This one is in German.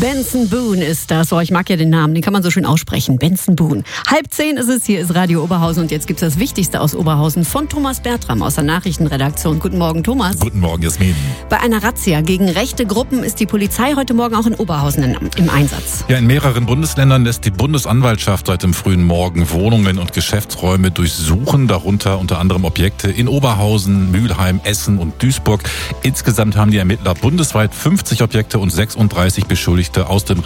Benson Boone ist das. Oh, ich mag ja den Namen, den kann man so schön aussprechen. Benson Boone. 9:30 ist es, hier ist Radio Oberhausen und jetzt gibt's das Wichtigste aus Oberhausen von Thomas Bertram aus der Nachrichtenredaktion. Guten Morgen, Thomas. Guten Morgen, Jasmin. Bei einer Razzia gegen rechte Gruppen ist die Polizei heute Morgen auch in Oberhausen im Einsatz. Ja, in mehreren Bundesländern lässt die Bundesanwaltschaft seit dem frühen Morgen Wohnungen und Geschäftsräume durchsuchen, darunter unter anderem Objekte in Oberhausen, Mülheim, Essen und Duisburg. Insgesamt haben die Ermittler bundesweit 50 Objekte und 36 Beschuldigte aus dem